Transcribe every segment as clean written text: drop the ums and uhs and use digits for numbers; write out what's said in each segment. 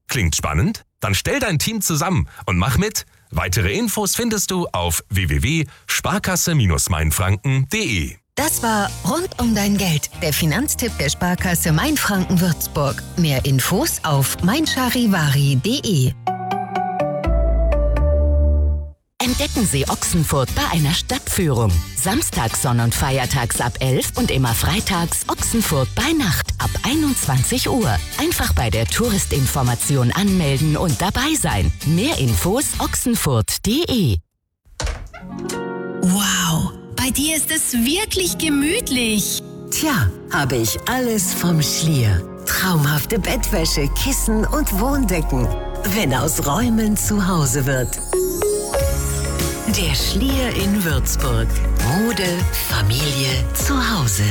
Klingt spannend? Dann stell dein Team zusammen und mach mit. Weitere Infos findest du auf www.sparkasse-mainfranken.de. Das war Rund um dein Geld, der Finanztipp der Sparkasse Mainfranken-Würzburg. Mehr Infos auf meincharivari.de. Entdecken Sie Ochsenfurt bei einer Stadtführung. Samstags, Sonn- und Feiertags ab 11 und immer freitags Ochsenfurt bei Nacht ab 21 Uhr. Einfach bei der Touristinformation anmelden und dabei sein. Mehr Infos ochsenfurt.de. Wow, bei dir ist es wirklich gemütlich. Tja, habe ich alles vom Schlier. Traumhafte Bettwäsche, Kissen und Wohndecken. Wenn aus Räumen zu Hause wird. Der Schlier in Würzburg. Mode, Familie, zu Hause.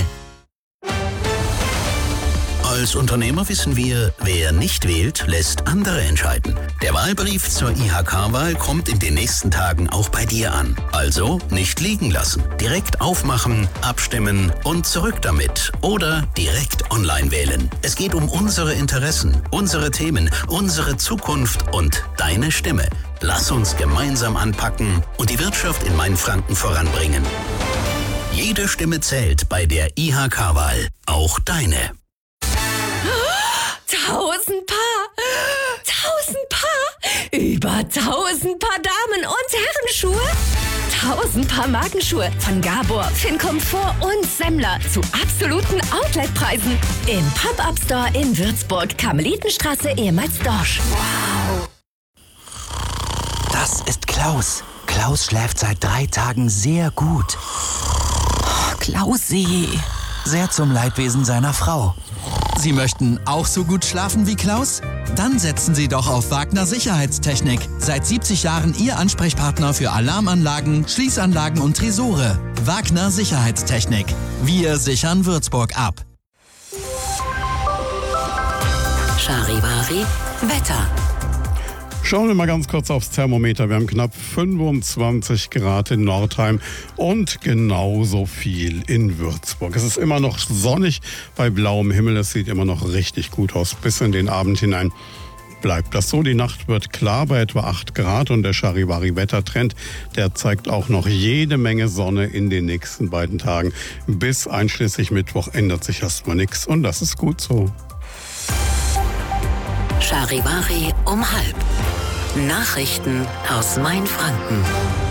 Als Unternehmer wissen wir, wer nicht wählt, lässt andere entscheiden. Der Wahlbrief zur IHK-Wahl kommt in den nächsten Tagen auch bei dir an. Also nicht liegen lassen. Direkt aufmachen, abstimmen und zurück damit. Oder direkt online wählen. Es geht um unsere Interessen, unsere Themen, unsere Zukunft und deine Stimme. Lass uns gemeinsam anpacken und die Wirtschaft in Mainfranken voranbringen. Jede Stimme zählt bei der IHK-Wahl. Auch deine. 1000 Paar! Über 1000 Paar Damen- und Herrenschuhe! 1000 Paar Markenschuhe von Gabor, Fincomfort und Semmler zu absoluten Outletpreisen. Im Pop-Up-Store in Würzburg, Karmelitenstraße, ehemals Dorsch. Wow! Das ist Klaus. Klaus schläft seit 3 Tagen sehr gut. Klausi. Sehr zum Leidwesen seiner Frau. Sie möchten auch so gut schlafen wie Klaus? Dann setzen Sie doch auf Wagner Sicherheitstechnik. Seit 70 Jahren Ihr Ansprechpartner für Alarmanlagen, Schließanlagen und Tresore. Wagner Sicherheitstechnik. Wir sichern Würzburg ab. Charivari Wetter. Schauen wir mal ganz kurz aufs Thermometer. Wir haben knapp 25 Grad in Nordheim und genauso viel in Würzburg. Es ist immer noch sonnig bei blauem Himmel. Es sieht immer noch richtig gut aus. Bis in den Abend hinein bleibt das so. Die Nacht wird klar bei etwa 8 Grad und der Charivari-Wettertrend, der zeigt auch noch jede Menge Sonne in den nächsten beiden Tagen. Bis einschließlich Mittwoch ändert sich erstmal nichts und das ist gut so. Charivari um 12:30. Nachrichten aus Mainfranken.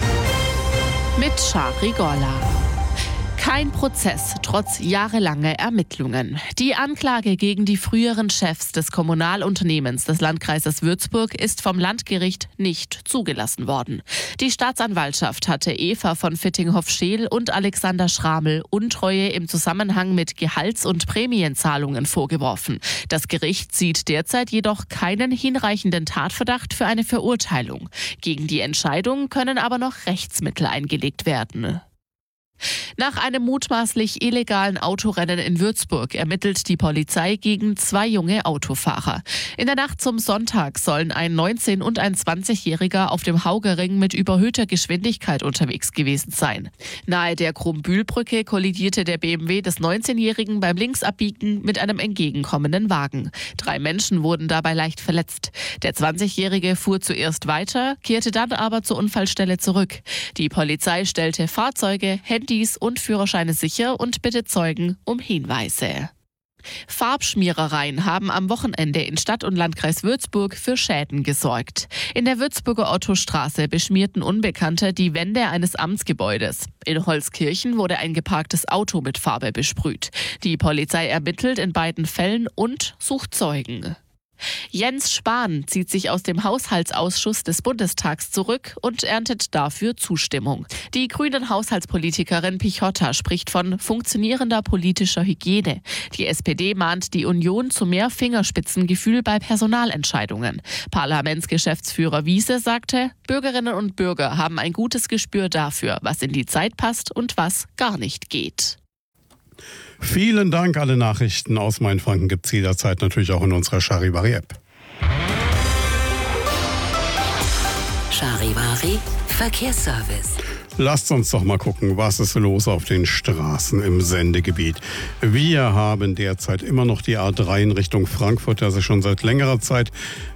Mit Shari Gorla. Kein Prozess, trotz jahrelanger Ermittlungen. Die Anklage gegen die früheren Chefs des Kommunalunternehmens des Landkreises Würzburg ist vom Landgericht nicht zugelassen worden. Die Staatsanwaltschaft hatte Eva von Fittinghoff-Scheel und Alexander Schramel Untreue im Zusammenhang mit Gehalts- und Prämienzahlungen vorgeworfen. Das Gericht sieht derzeit jedoch keinen hinreichenden Tatverdacht für eine Verurteilung. Gegen die Entscheidung können aber noch Rechtsmittel eingelegt werden. Nach einem mutmaßlich illegalen Autorennen in Würzburg ermittelt die Polizei gegen 2 junge Autofahrer. In der Nacht zum Sonntag sollen ein 19- und ein 20-Jähriger auf dem Haugerring mit überhöhter Geschwindigkeit unterwegs gewesen sein. Nahe der Krumbühlbrücke kollidierte der BMW des 19-Jährigen beim Linksabbiegen mit einem entgegenkommenden Wagen. 3 Menschen wurden dabei leicht verletzt. Der 20-Jährige fuhr zuerst weiter, kehrte dann aber zur Unfallstelle zurück. Die Polizei stellte Fahrzeuge, Handys und Führerscheine sicher und bittet Zeugen um Hinweise. Farbschmierereien haben am Wochenende in Stadt und Landkreis Würzburg für Schäden gesorgt. In der Würzburger Ottostraße beschmierten Unbekannte die Wände eines Amtsgebäudes. In Holzkirchen wurde ein geparktes Auto mit Farbe besprüht. Die Polizei ermittelt in beiden Fällen und sucht Zeugen. Jens Spahn zieht sich aus dem Haushaltsausschuss des Bundestags zurück und erntet dafür Zustimmung. Die grünen Haushaltspolitikerin Pichotta spricht von funktionierender politischer Hygiene. Die SPD mahnt die Union zu mehr Fingerspitzengefühl bei Personalentscheidungen. Parlamentsgeschäftsführer Wiese sagte, Bürgerinnen und Bürger haben ein gutes Gespür dafür, was in die Zeit passt und was gar nicht geht. Vielen Dank. Alle Nachrichten aus Mainfranken gibt es jederzeit natürlich auch in unserer Charivari-App. Charivari Verkehrsservice. Lasst uns doch mal gucken, was ist los auf den Straßen im Sendegebiet. Wir haben derzeit immer noch die A3 in Richtung Frankfurt, also schon seit längerer Zeit